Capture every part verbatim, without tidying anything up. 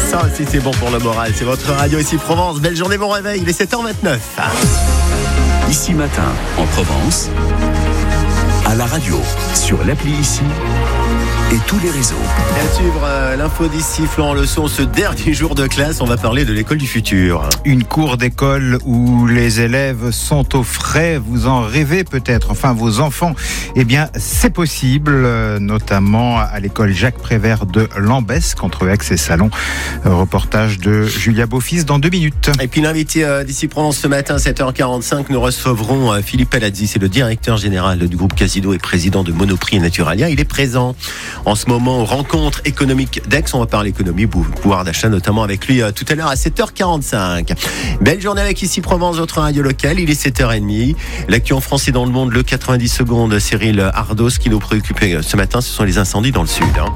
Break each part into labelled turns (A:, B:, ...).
A: Ça aussi c'est bon pour le moral. C'est votre radio ici Provence. Belle journée, bon réveil. Il est sept heures vingt-neuf.
B: Ici Matin en Provence, à la radio, sur l'appli Ici et tous les réseaux.
A: Et à suivre euh, l'info d'ici, Florent Leçon, ce dernier jour de classe, on va parler de l'école du futur.
C: Une cour d'école où les élèves sont au frais, vous en rêvez peut-être, enfin vos enfants. Eh bien, c'est possible, euh, notamment à l'école Jacques Prévert de Lambesc, entre Aix et Salon. Euh, reportage de Julia Beaufils dans deux minutes.
A: Et puis l'invité euh, d'ici Provence ce matin, sept heures quarante-cinq, nous recevrons euh, Philippe Palazzi, c'est le directeur général du groupe Casido et président de Monoprix et Naturalia. Il est présent en ce moment aux rencontres économiques d'Aix. On va parler économie, pouvoir d'achat notamment avec lui euh, tout à l'heure à sept heures quarante-cinq. Belle journée avec Ici Provence, votre radio locale. Il est sept heures trente. L'actu en France et dans le monde, le quatre-vingt-dix secondes, Cyril Ardos. Ce qui nous préoccupait ce matin, ce sont les incendies dans le sud. Hein.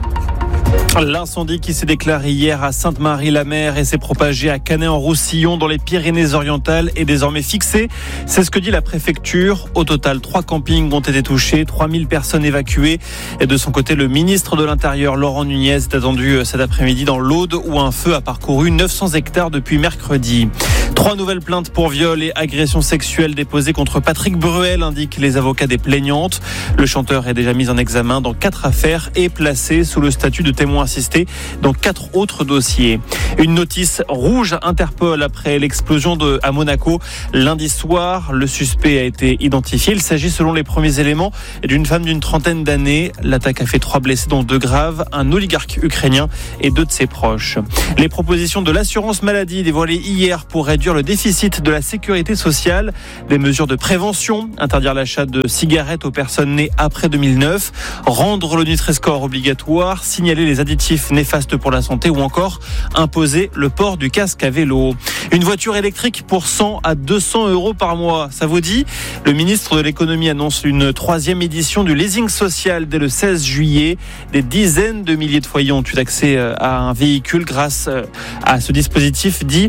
D: L'incendie qui s'est déclaré hier à Sainte-Marie-la-Mer et s'est propagé à Canet-en-Roussillon dans les Pyrénées-Orientales est désormais fixé. C'est ce que dit la préfecture. Au total, trois campings ont été touchés, trois mille personnes évacuées. Et de son côté, le ministre de l'Intérieur, Laurent Nunez, est attendu cet après-midi dans l'Aude où un feu a parcouru neuf cents hectares depuis mercredi. Trois nouvelles plaintes pour viol et agression sexuelle déposées contre Patrick Bruel, indiquent les avocats des plaignantes. Le chanteur est déjà mis en examen dans quatre affaires et placé sous le statut de témoin assisté dans quatre autres dossiers. Une notice rouge Interpol après l'explosion de, à Monaco lundi soir. Le suspect a été identifié. Il s'agit selon les premiers éléments d'une femme d'une trentaine d'années. L'attaque a fait trois blessés dont deux graves, un oligarque ukrainien et deux de ses proches. Les propositions de l'assurance maladie dévoilées hier pour réduire le déficit de la sécurité sociale. Des mesures de prévention, interdire l'achat de cigarettes aux personnes nées après deux mille neuf, rendre le Nutri-Score obligatoire, signaler les additifs néfastes pour la santé ou encore imposer le port du casque à vélo. Une voiture électrique pour cent à deux cents euros par mois, ça vous dit ? Le ministre de l'économie annonce une troisième édition du leasing social dès le seize juillet. Des dizaines de milliers de foyers ont eu accès à un véhicule grâce à ce dispositif dit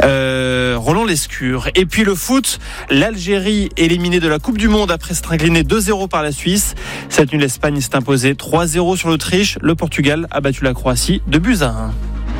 D: euh, Roland Lescure. Et puis le foot, l'Algérie éliminée de la Coupe du Monde après s'être inclinée deux zéro par la Suisse. Cette nuit, l'Espagne s'est imposée trois zéro sur l'Autriche. Le Portugal a battu la Croatie de buts à un.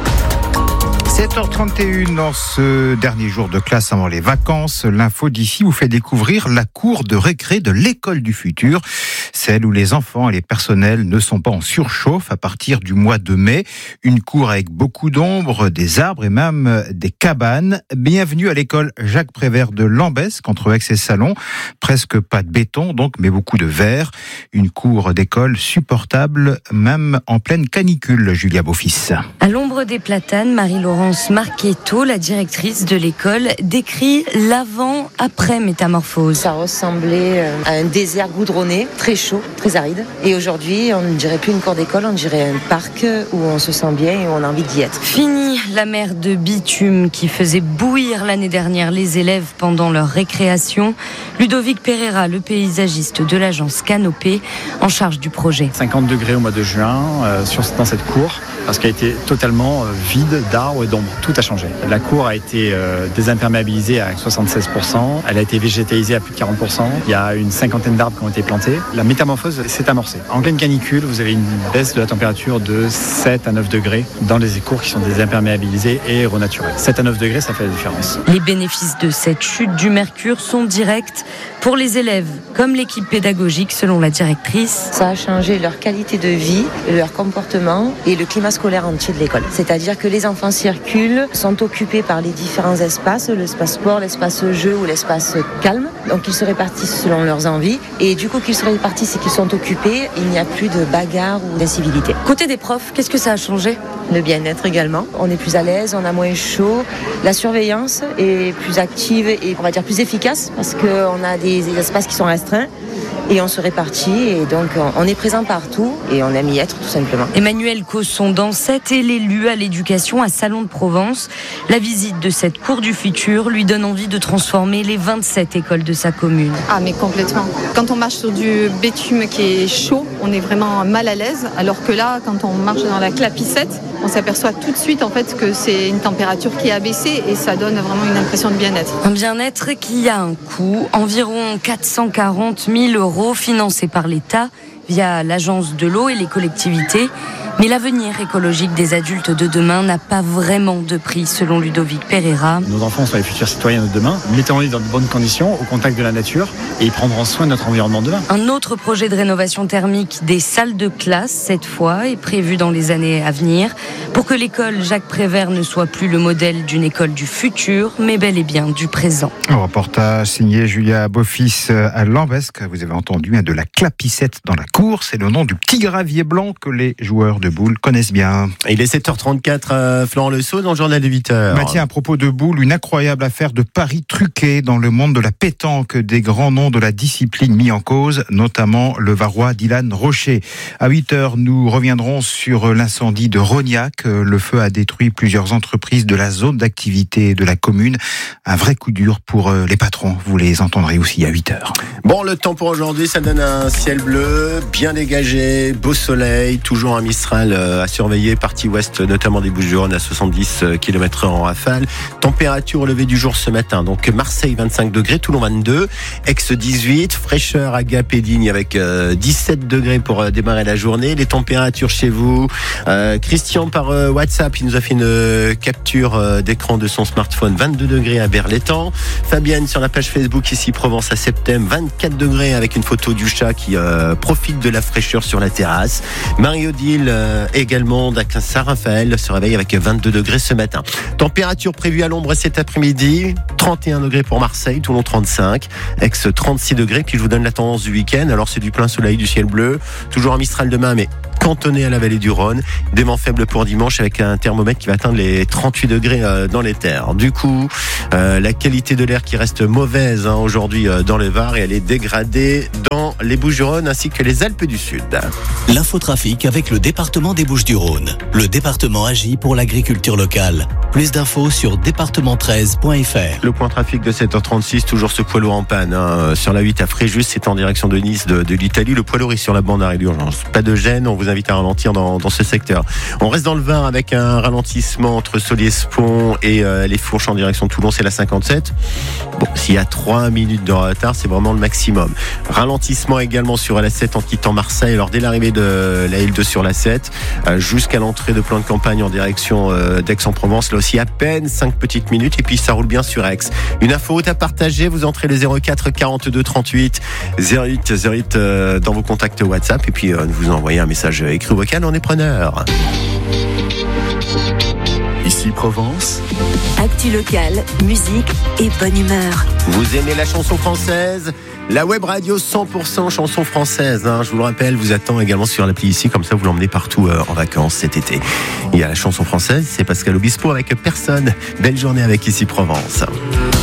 C: sept heures trente et une dans ce dernier jour de classe avant les vacances. L'info d'ici vous fait découvrir la cour de récré de l'école du futur. Celle où les enfants et les personnels ne sont pas en surchauffe à partir du mois de mai. Une cour avec beaucoup d'ombre, des arbres et même des cabanes. Bienvenue à l'école Jacques Prévert de Lambesc, entre Aix et Salon. Presque pas de béton donc, mais beaucoup de verre. Une cour d'école supportable, même en pleine canicule, Julia Beaufils.
E: À l'ombre des platanes, Marie-Laurence Marchetto, la directrice de l'école, décrit l'avant-après métamorphose.
F: Ça ressemblait à un désert goudronné, très chaud, très aride. Et aujourd'hui, on ne dirait plus une cour d'école, on dirait un parc où on se sent bien et où on a envie d'y être.
E: Fini la mer de bitume qui faisait bouillir l'année dernière les élèves pendant leur récréation. Ludovic Pereira, le paysagiste de l'agence Canopée, en charge du projet.
G: cinquante degrés au mois de juin euh, sur, dans cette cour, parce qu'elle a été totalement euh, vide d'arbres et d'ombre. Tout a changé. La cour a été euh, désimperméabilisée à soixante-seize pour cent. Elle a été végétalisée à plus de quarante pour cent. Il y a une cinquantaine d'arbres qui ont été plantés. La métamorphose s'est amorcée. En pleine canicule, vous avez une baisse de la température de sept à neuf degrés dans les cours qui sont désimperméabilisés et renaturés. sept à neuf degrés, ça fait la différence.
E: Les bénéfices de cette chute du mercure sont directs pour les élèves, comme l'équipe pédagogique, selon la directrice.
F: Ça a changé leur qualité de vie, leur comportement et le climat scolaire entier de l'école. C'est-à-dire que les enfants circulent, sont occupés par les différents espaces, l'espace sport, l'espace jeu ou l'espace calme. Donc ils se répartissent selon leurs envies. Et du coup qu'ils se répartissent et qu'ils sont occupés, il n'y a plus de bagarre ou d'incivilité.
E: Côté des profs, qu'est-ce que ça a changé ?
F: Le bien-être également. On est plus à l'aise, on a moins chaud. La surveillance est plus active et on va dire plus efficace parce qu'on a des espaces qui sont restreints. Et on se répartit et donc on est présent partout et on aime y être tout simplement.
E: Emmanuel Cosson d'Ancette est l'élu à l'éducation à Salon de Provence. La visite de cette cour du futur lui donne envie de transformer les vingt-sept écoles de sa commune.
H: Ah mais complètement. Quand on marche sur du bitume qui est chaud, on est vraiment mal à l'aise. Alors que là, quand on marche dans la clapissette, on s'aperçoit tout de suite en fait que c'est une température qui est abaissée et ça donne vraiment une impression de bien-être.
E: Un bien-être qui a un coût, environ quatre cent quarante mille euros financés par l'État via l'agence de l'eau et les collectivités. Mais l'avenir écologique des adultes de demain n'a pas vraiment de prix, selon Ludovic Pereira.
G: Nos enfants sont les futurs citoyens de demain. Mettons-les dans de bonnes conditions, au contact de la nature, et ils prendront soin de notre environnement de demain.
E: Un autre projet de rénovation thermique des salles de classe, cette fois, est prévu dans les années à venir, pour que l'école Jacques Prévert ne soit plus le modèle d'une école du futur, mais bel et bien du présent.
C: Un reportage signé Julia Beaufils à Lambesc. Vous avez entendu de la clapissette dans la cour. C'est le nom du petit gravier blanc que les joueurs de boules connaissent bien.
A: Il est sept heures trente-quatre à Florent Le Sceau dans le journal de huit heures.
C: Bah tiens, à propos de boules, une incroyable affaire de paris truqués dans le monde de la pétanque. Des grands noms de la discipline mis en cause, notamment le Varois Dylan Rocher. À huit heures, nous reviendrons sur l'incendie de Rognac. Le feu a détruit plusieurs entreprises de la zone d'activité de la commune. Un vrai coup dur pour les patrons. Vous les entendrez aussi à huit heures.
A: Bon, le temps pour aujourd'hui, ça donne un ciel bleu, bien dégagé, beau soleil, toujours un Mistral à surveiller, partie ouest, notamment des Bouches-du-Rhône à soixante-dix kilomètres heure en rafale. Température au lever du jour ce matin, donc Marseille vingt-cinq degrés, Toulon vingt-deux, Aix dix-huit, fraîcheur à Gap et Digne avec dix-sept degrés pour démarrer la journée. Les températures chez vous, euh, Christian par WhatsApp, il nous a fait une capture d'écran de son smartphone, vingt-deux degrés à Berlétan. Fabienne sur la page Facebook ici Provence à Septem, vingt-quatre degrés avec une photo du chat qui euh, profite de la fraîcheur sur la terrasse. Marie-Odile euh, également d'Aquin Saint-Raphaël se réveille avec vingt-deux degrés ce matin. Température prévue à l'ombre cet après-midi, trente et un degrés pour Marseille, Toulon trente-cinq, Aix trente-six degrés. Puis je vous donne la tendance du week-end. Alors c'est du plein soleil, du ciel bleu, toujours un Mistral demain, mais cantonné à la vallée du Rhône. Des vents faibles pour dimanche avec un thermomètre qui va atteindre les trente-huit degrés euh, dans les terres. Du coup, euh, la qualité de l'air qui reste mauvaise hein, aujourd'hui euh, dans le Var et elle est dégradée dans les Bouches-du-Rhône ainsi que les Alpes du Sud.
I: L'infotrafic avec le département des Bouches-du-Rhône. Le département agit pour l'agriculture locale. Plus d'infos sur département treize point f r.
A: Le point trafic de sept heures trente-six, toujours ce poids lourd en panne. Hein. Sur la huit à Fréjus, c'est en direction de Nice, de, de l'Italie. Le poids lourd est sur la bande d'arrêt d'urgence. Pas de gêne, on vous invite à ralentir dans, dans ce secteur. On reste dans le Var avec un ralentissement entre Solier-Spont et euh, les Fourches en direction de Toulon, c'est la cinquante-sept. Bon, s'il y a trois minutes de retard, c'est vraiment le maximum. Ralentissement également sur la sept en quittant Marseille. Alors dès l'arrivée de la L deux sur la sept, euh, jusqu'à l'entrée de plan de campagne en direction euh, d'Aix-en-Provence, là aussi à peine cinq petites minutes et puis ça roule bien sur Aix. Une info haute à partager, vous entrez le zéro quatre quarante-deux trente-huit zéro huit zéro huit euh, dans vos contacts WhatsApp et puis euh, vous envoyez un message écrit ou vocal, on est preneur.
B: Ici Provence.
J: Actu locale, musique et bonne humeur.
A: Vous aimez la chanson française ? La web radio cent pour cent chanson française, hein, je vous le rappelle, vous attend également sur l'appli ici, comme ça vous l'emmenez partout euh, en vacances cet été. Il y a la chanson française, c'est Pascal Obispo avec Personne. Belle journée avec Ici Provence.